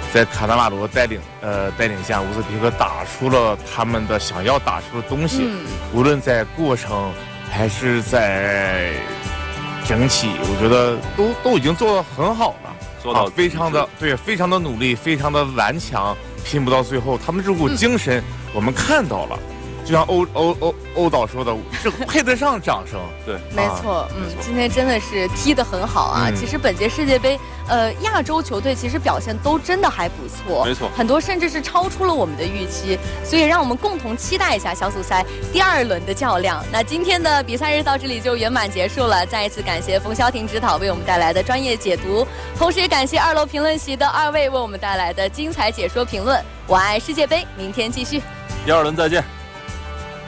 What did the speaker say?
在卡纳瓦罗带领下，乌兹别克打出了他们的想要打出的东西，无论在过程还是在整体，我觉得都已经做得很好了， 做到非常的努力，非常的顽强，拼不到最后，他们这股精神我们看到了。就像欧导说的，是配得上掌声。 对， 没错，今天真的是踢得很好啊。其实本届世界杯，亚洲球队其实表现都真的还不错， 没错， 很多甚至是超出了我们的预期。所以让我们共同期待一下小组赛第2轮的较量。那今天的比赛日到这里就圆满结束了。再一次感谢冯潇霆指导为我们带来的专业解读，同时也感谢2楼评论席的2位为我们带来的精彩解说评论。我爱世界杯，明天继续。 第2轮再见。